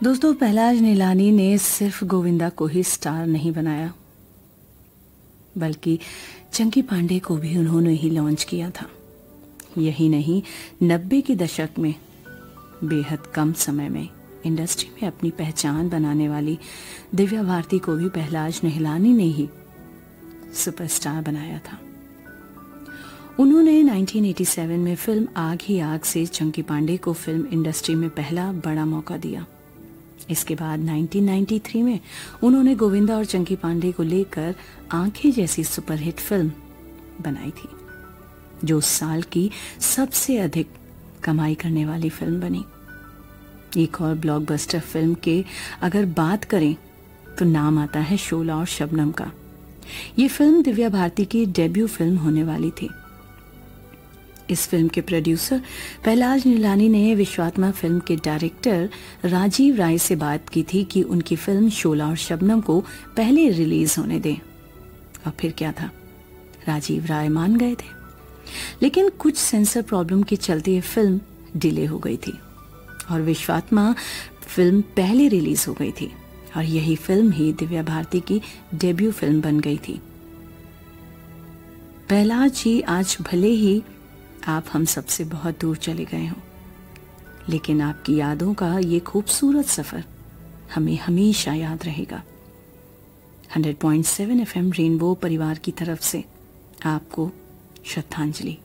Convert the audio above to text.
दोस्तों, पहलाज निलानी ने सिर्फ गोविंदा को ही स्टार नहीं बनाया, बल्कि चंकी पांडे को भी उन्होंने ही लॉन्च किया था। यही नहीं, 90 के दशक में बेहद कम समय में इंडस्ट्री में अपनी पहचान बनाने वाली दिव्या भारती को भी पहलाज निलानी ने ही सुपरस्टार बनाया था। उन्होंने 1987 में फिल्म आग ही आग से चंकी पांडे को फिल्म इंडस्ट्री में पहला बड़ा मौका दिया। इसके बाद 1993 में उन्होंने गोविंदा और चंकी पांडे को लेकर आंखें जैसी सुपरहिट फिल्म बनाई थी, जो उस साल की सबसे अधिक कमाई करने वाली फिल्म बनी। एक और ब्लॉकबस्टर फिल्म के अगर बात करें तो नाम आता है शोला और शबनम का। ये फिल्म दिव्या भारती की डेब्यू फिल्म होने वाली थी। इस फिल्म के प्रोड्यूसर पहलाज निलानी ने विश्वात्मा फिल्म के डायरेक्टर राजीव राय से बात की थी कि उनकी फिल्म शोला और शबनम को पहले रिलीज होने दें, और फिर क्या था, राजीव राय मान गए थे। लेकिन कुछ सेंसर प्रॉब्लम के चलते ये फिल्म डिले हो गई थी और विश्वात्मा फिल्म पहले रिलीज हो गई थी, और यही फिल्म ही दिव्या भारती की डेब्यू फिल्म बन गई थी। पहलाज जी आज भले ही आप हम सबसे बहुत दूर चले गए हों, लेकिन आपकी यादों का ये खूबसूरत सफर हमें हमेशा याद रहेगा। 100.7 FM रेनबो परिवार की तरफ से आपको श्रद्धांजलि।